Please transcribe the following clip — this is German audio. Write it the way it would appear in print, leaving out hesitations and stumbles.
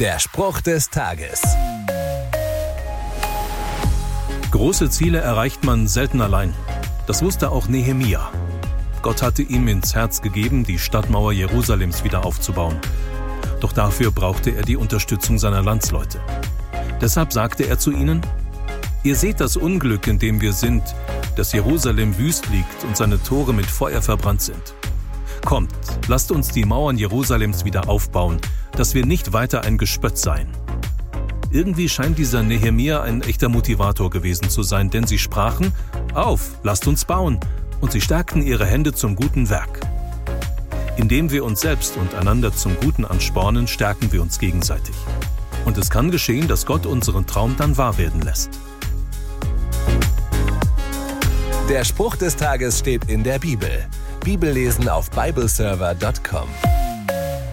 Der Spruch des Tages. Große Ziele erreicht man selten allein. Das wusste auch Nehemia. Gott hatte ihm ins Herz gegeben, die Stadtmauer Jerusalems wieder aufzubauen. Doch dafür brauchte er die Unterstützung seiner Landsleute. Deshalb sagte er zu ihnen: Ihr seht das Unglück, in dem wir sind, dass Jerusalem wüst liegt und seine Tore mit Feuer verbrannt sind. Kommt, lasst uns die Mauern Jerusalems wieder aufbauen, dass wir nicht weiter ein Gespött seien. Irgendwie scheint dieser Nehemia ein echter Motivator gewesen zu sein, denn sie sprachen: Auf, lasst uns bauen, und sie stärkten ihre Hände zum guten Werk. Indem wir uns selbst und einander zum Guten anspornen, stärken wir uns gegenseitig. Und es kann geschehen, dass Gott unseren Traum dann wahr werden lässt. Der Spruch des Tages steht in der Bibel. Bibellesen auf bibleserver.com.